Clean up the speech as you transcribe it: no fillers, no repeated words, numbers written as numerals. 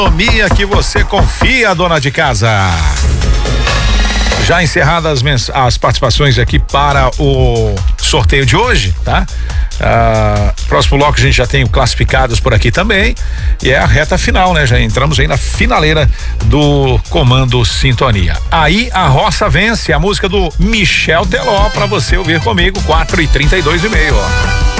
Economia que você confia, dona de casa. Já encerradas as participações aqui para o sorteio de hoje, tá? Próximo bloco a gente já tem classificados por aqui também e é a reta final, né? Já entramos aí na finaleira do Comando Sintonia. Aí a roça vence, a música do Michel Teló pra você ouvir comigo, 4h32 e meio, ó.